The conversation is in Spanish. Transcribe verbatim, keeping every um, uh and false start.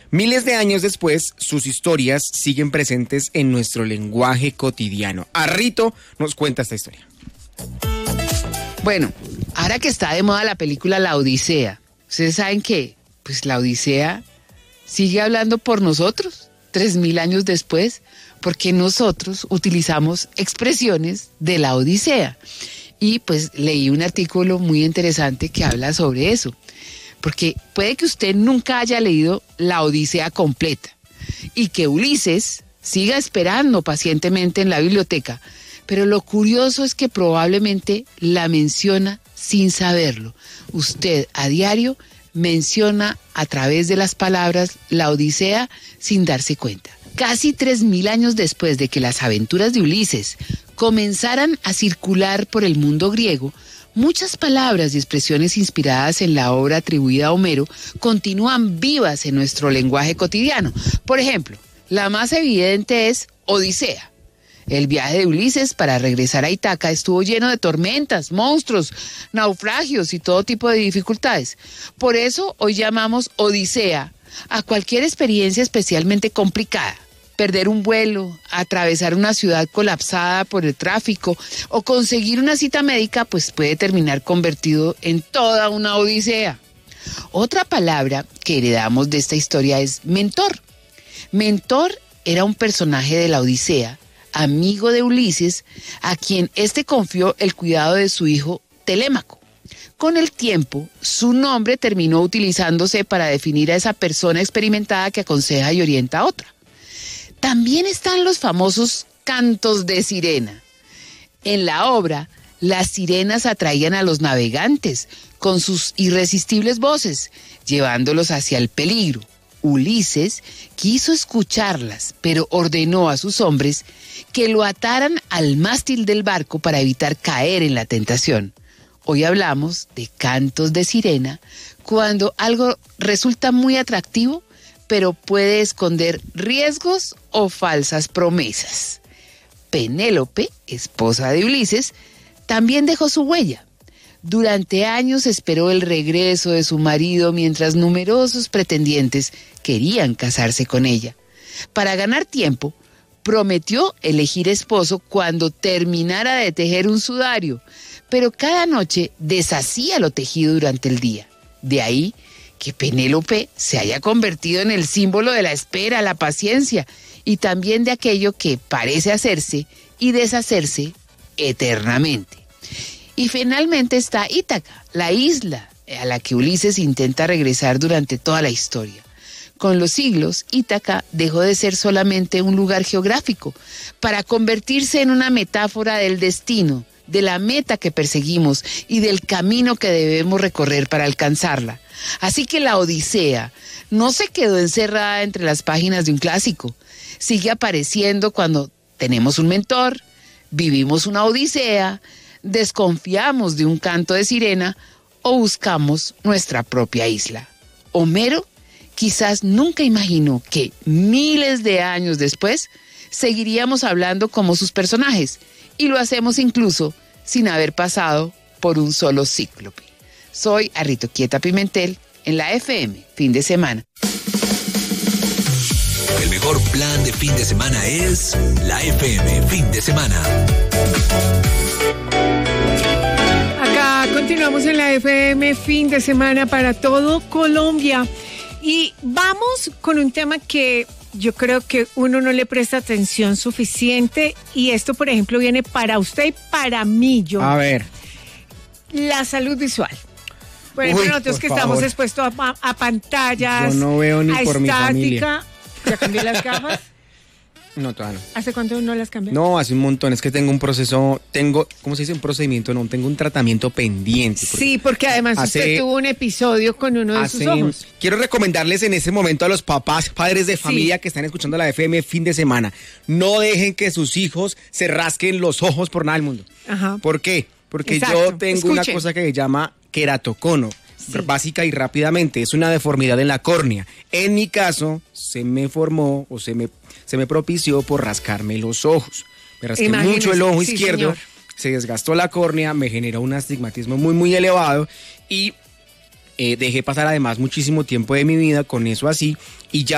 Miles de años después, sus historias siguen presentes en nuestro lenguaje cotidiano. Arrito nos cuenta esta historia. Bueno, ahora que está de moda la película La Odisea, ¿ustedes saben qué? Pues la Odisea sigue hablando por nosotros, tres mil años después, porque nosotros utilizamos expresiones de la Odisea. Y pues leí un artículo muy interesante que habla sobre eso, porque puede que usted nunca haya leído la Odisea completa y que Ulises siga esperando pacientemente en la biblioteca, pero lo curioso es que probablemente la menciona sin saberlo. Usted a diario menciona a través de las palabras la Odisea sin darse cuenta. Casi tres mil años después de que las aventuras de Ulises comenzaran a circular por el mundo griego, muchas palabras y expresiones inspiradas en la obra atribuida a Homero continúan vivas en nuestro lenguaje cotidiano. Por ejemplo, la más evidente es Odisea. El viaje de Ulises para regresar a Ítaca estuvo lleno de tormentas, monstruos, naufragios y todo tipo de dificultades. Por eso hoy llamamos Odisea a cualquier experiencia especialmente complicada. Perder un vuelo, atravesar una ciudad colapsada por el tráfico o conseguir una cita médica, pues puede terminar convertido en toda una odisea. Otra palabra que heredamos de esta historia es mentor. Mentor era un personaje de la Odisea, amigo de Ulises, a quien éste confió el cuidado de su hijo Telémaco. Con el tiempo, su nombre terminó utilizándose para definir a esa persona experimentada que aconseja y orienta a otra. También están los famosos cantos de sirena. En la obra, las sirenas atraían a los navegantes con sus irresistibles voces, llevándolos hacia el peligro. Ulises quiso escucharlas, pero ordenó a sus hombres que lo ataran al mástil del barco para evitar caer en la tentación. Hoy hablamos de cantos de sirena cuando algo resulta muy atractivo, pero puede esconder riesgos o falsas promesas. Penélope, esposa de Ulises, también dejó su huella. Durante años esperó el regreso de su marido mientras numerosos pretendientes querían casarse con ella. Para ganar tiempo, prometió elegir esposo cuando terminara de tejer un sudario, pero cada noche deshacía lo tejido durante el día. De ahí que Penélope se haya convertido en el símbolo de la espera, la paciencia y también de aquello que parece hacerse y deshacerse eternamente. Y finalmente está Ítaca, la isla a la que Ulises intenta regresar durante toda la historia. Con los siglos, Ítaca dejó de ser solamente un lugar geográfico para convertirse en una metáfora del destino, de la meta que perseguimos y del camino que debemos recorrer para alcanzarla. Así que la Odisea no se quedó encerrada entre las páginas de un clásico. Sigue apareciendo cuando tenemos un mentor, vivimos una Odisea, desconfiamos de un canto de sirena o buscamos nuestra propia isla. Homero quizás nunca imaginó que miles de años después seguiríamos hablando como sus personajes y lo hacemos incluso sin haber pasado por un solo cíclope. Soy Arrito Quieta Pimentel en la F M, fin de semana. El mejor plan de fin de semana es la F M, fin de semana. Acá continuamos en la F M, fin de semana para todo Colombia. Y vamos con un tema que yo creo que uno no le presta atención suficiente. Y esto, por ejemplo, viene para usted y para mí, yo. A ver. La salud visual. Por ejemplo, Uy, nosotros por que favor. Estamos expuestos a, a pantallas. Yo no veo ni a por estática. Mi familia. ¿Ya cambié las gafas? No, todavía no. ¿Hace cuánto no las cambié? No, hace un montón. Es que tengo un proceso, tengo, ¿cómo se dice? Un procedimiento, no, tengo un tratamiento pendiente. Porque sí, porque además hace, usted tuvo un episodio con uno de hace, sus ojos. Quiero recomendarles en este momento a los papás, padres de familia sí. que están escuchando la F M fin de semana, no dejen que sus hijos se rasquen los ojos por nada del mundo. Ajá. ¿Por qué? Porque Exacto. yo tengo Escuchen. una cosa que se llama queratocono. Sí. Básica y rápidamente, es una deformidad en la córnea. En mi caso, se me formó o se me, se me propició por rascarme los ojos. Me rasqué Imagínese. mucho el ojo sí, izquierdo, señor. Se desgastó la córnea, me generó un astigmatismo muy, muy elevado y eh, dejé pasar además muchísimo tiempo de mi vida con eso así y ya